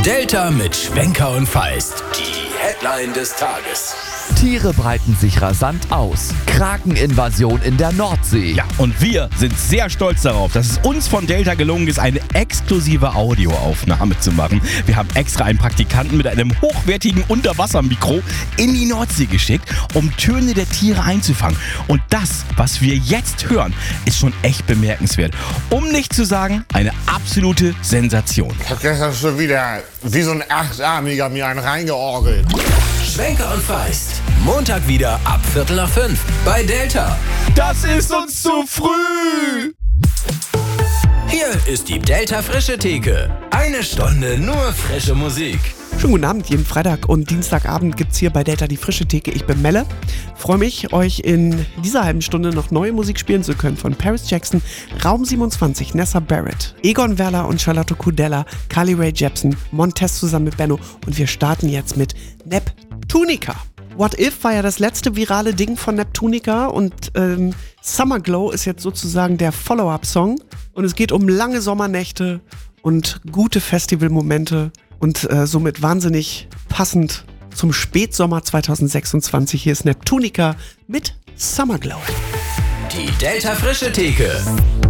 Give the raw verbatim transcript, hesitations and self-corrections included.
Delta mit Schwenker und Feist. Die Headline des Tages. Tiere breiten sich rasant aus. Krakeninvasion in der Nordsee. Ja, und wir sind sehr stolz darauf, dass es uns von Delta gelungen ist, eine exklusive Audioaufnahme zu machen. Wir haben extra einen Praktikanten mit einem hochwertigen Unterwassermikro in die Nordsee geschickt, um Töne der Tiere einzufangen. Und das, was wir jetzt hören, ist schon echt bemerkenswert. Um nicht zu sagen, eine absolute Sensation. Ich hab gestern schon wieder wie so ein Achtarmiger mir einen reingeorgelt. Schwenker und Feist. Montag wieder ab Viertel nach fünf bei Delta. Das ist uns zu früh! Hier ist die Delta Frische Theke. Eine Stunde nur frische Musik. Schönen guten Abend, jeden Freitag und Dienstagabend gibt's hier bei Delta die Frische Theke. Ich bin Melle, freue mich, euch in dieser halben Stunde noch neue Musik spielen zu können von Paris Jackson, Raum siebenundzwanzig, Nessa Barrett, Egon Werler und Charlotte Kudella, Carly Rae Jepsen, Montez zusammen mit Benno und wir starten jetzt mit Neptunica. What If war ja das letzte virale Ding von Neptunica und ähm, Summer Glow ist jetzt sozusagen der Follow-up-Song und es geht um lange Sommernächte und gute Festivalmomente und äh, somit wahnsinnig passend zum Spätsommer zwanzig sechsundzwanzig. Hier ist Neptunica mit Summer Glow. Die Delta Frische Theke.